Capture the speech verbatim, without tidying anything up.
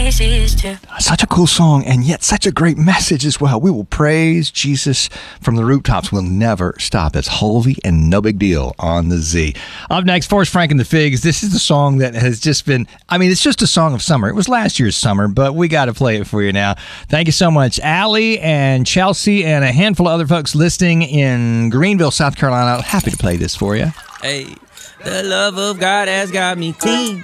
praises to. Such a cool song, and yet such a great message as well. We will praise Jesus from the rooftops. We'll never stop. That's Hulvey and No Big Deal on the Z. Up next, Forrest Frank and the Figs. This is the song that has just been, I mean, it's just a song of summer. It was last year's summer, but we got to play it for you now. Thank you so much, Allie and Chelsea and a handful of other folks listening in Greenville, South Carolina. Happy to play this for you. Hey, the love of God has got me clean.